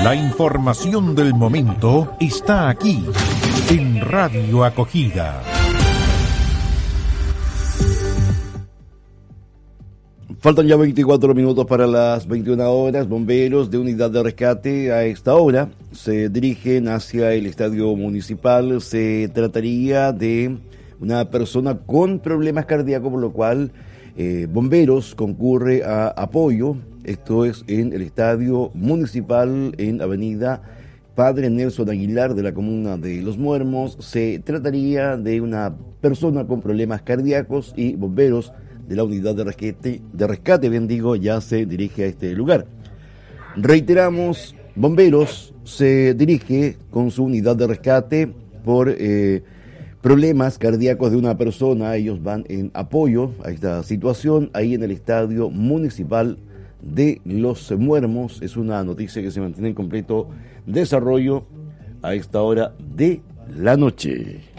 La información del momento está aquí, en Radio Acogida. Faltan ya 24 minutos para las 21 horas. Bomberos de unidad de rescate a esta hora se dirigen hacia el estadio municipal. Se trataría de una persona con problemas cardíacos, por lo cual bomberos concurre a apoyo. Esto es en el estadio municipal en avenida Padre Nelson Aguilar de la comuna de Los Muermos. Se trataría de una persona con problemas cardíacos y bomberos de la unidad de rescate, bien digo, ya se dirige a este lugar. Reiteramos, bomberos se dirige con su unidad de rescate por problemas cardíacos de una persona. Ellos van en apoyo a esta situación ahí en el estadio municipal de Los Muermos. Es una noticia que se mantiene en completo desarrollo a esta hora de la noche.